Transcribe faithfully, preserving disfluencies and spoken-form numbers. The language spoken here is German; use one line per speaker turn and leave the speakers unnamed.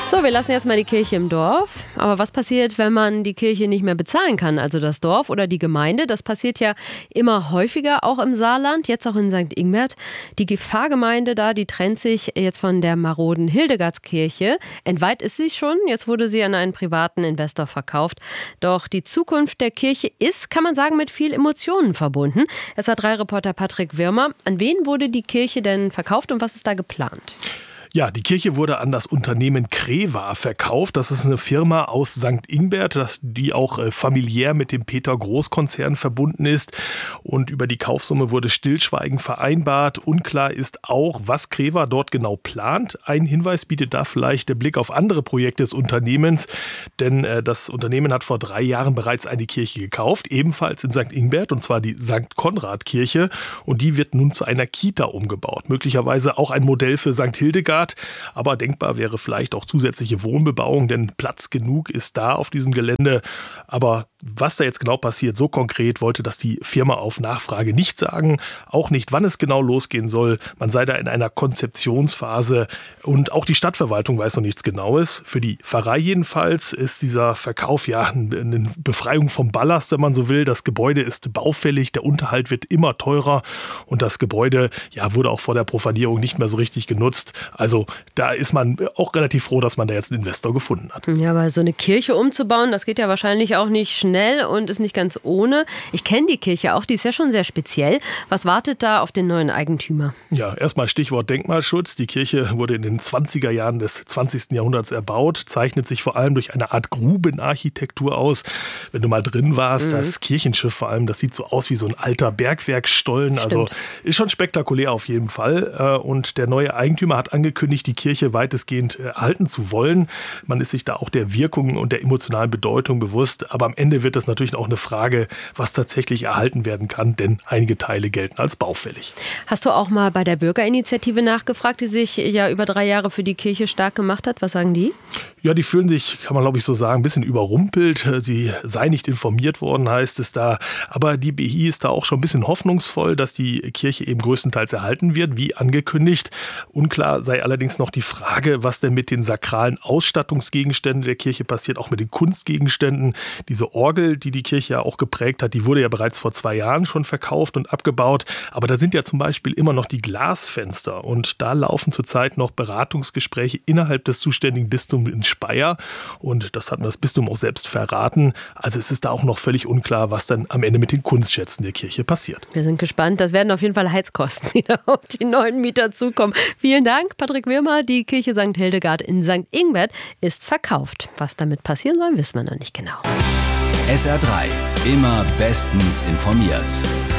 So, wir lassen jetzt mal die Kirche im Dorf. Aber was passiert, wenn man die Kirche nicht mehr bezahlen kann? Also das Dorf oder die Gemeinde? Das passiert ja immer häufiger, auch im Saarland, jetzt auch in Sankt Ingbert. Die Pfarrgemeinde da, die trennt sich jetzt von der maroden Hildegardskirche. Entweiht ist sie schon. Jetzt wurde sie an einen privaten Investor verkauft. Doch die Zukunft der Kirche ist, kann man sagen, mit viel Emotionen verbunden. S A drei Reporter Patrick Wirmer. An wen wurde die Kirche denn verkauft und was ist da geplant?
Ja, die Kirche wurde an das Unternehmen Creva verkauft. Das ist eine Firma aus Sankt Ingbert, die auch familiär mit dem Peter-Groß-Konzern verbunden ist. Und über die Kaufsumme wurde Stillschweigen vereinbart. Unklar ist auch, was Creva dort genau plant. Ein Hinweis bietet da vielleicht der Blick auf andere Projekte des Unternehmens. Denn das Unternehmen hat vor drei Jahren bereits eine Kirche gekauft, ebenfalls in Sankt Ingbert, und zwar die Sankt Konrad-Kirche. Und die wird nun zu einer Kita umgebaut. Möglicherweise auch ein Modell für Sankt Hildegard. Aber denkbar wäre vielleicht auch zusätzliche Wohnbebauung, denn Platz genug ist da auf diesem Gelände. Aber was da jetzt genau passiert, so konkret wollte das die Firma auf Nachfrage nicht sagen. Auch nicht, wann es genau losgehen soll. Man sei da in einer Konzeptionsphase und auch die Stadtverwaltung weiß noch nichts Genaues. Für die Pfarrei jedenfalls ist dieser Verkauf ja eine Befreiung vom Ballast, wenn man so will. Das Gebäude ist baufällig, der Unterhalt wird immer teurer und das Gebäude ja, wurde auch vor der Profanierung nicht mehr so richtig genutzt. Also da ist man auch relativ froh, dass man da jetzt einen Investor gefunden hat.
Ja, aber so eine Kirche umzubauen, das geht ja wahrscheinlich auch nicht schnell und ist nicht ganz ohne. Ich kenne die Kirche auch, die ist ja schon sehr speziell. Was wartet da auf den neuen Eigentümer?
Ja, erstmal Stichwort Denkmalschutz. Die Kirche wurde in den zwanziger Jahren des zwanzigsten Jahrhunderts erbaut, zeichnet sich vor allem durch eine Art Grubenarchitektur aus. Wenn du mal drin warst, mhm. das Kirchenschiff vor allem, das sieht so aus wie so ein alter Bergwerkstollen.
Stimmt.
Also ist schon spektakulär auf jeden Fall. Und der neue Eigentümer hat angekündigt, die Kirche weitestgehend erhalten zu wollen. Man ist sich da auch der Wirkung und der emotionalen Bedeutung bewusst. Aber am Ende wird das natürlich auch eine Frage, was tatsächlich erhalten werden kann, denn einige Teile gelten als baufällig.
Hast du auch mal bei der Bürgerinitiative nachgefragt, die sich ja über drei Jahre für die Kirche stark gemacht hat? Was sagen die?
Ja, die fühlen sich, kann man glaube ich so sagen, ein bisschen überrumpelt. Sie sei nicht informiert worden, heißt es da. Aber die B I ist da auch schon ein bisschen hoffnungsvoll, dass die Kirche eben größtenteils erhalten wird, wie angekündigt. Unklar sei allerdings noch die Frage, was denn mit den sakralen Ausstattungsgegenständen der Kirche passiert, auch mit den Kunstgegenständen. Diese Orgel, die die Kirche ja auch geprägt hat, die wurde ja bereits vor zwei Jahren schon verkauft und abgebaut. Aber da sind ja zum Beispiel immer noch die Glasfenster. Und da laufen zurzeit noch Beratungsgespräche innerhalb des zuständigen Bistums in Speyer. Und das hat mir das Bistum auch selbst verraten. Also es ist da auch noch völlig unklar, was dann am Ende mit den Kunstschätzen der Kirche passiert.
Wir sind gespannt. Das werden auf jeden Fall Heizkosten, die da auf die neuen Mieter zukommen. Vielen Dank, Patrick Wirmer. Die Kirche Sankt Hildegard in Sankt Ingbert ist verkauft. Was damit passieren soll, wissen wir noch nicht genau.
S R drei. Immer bestens informiert.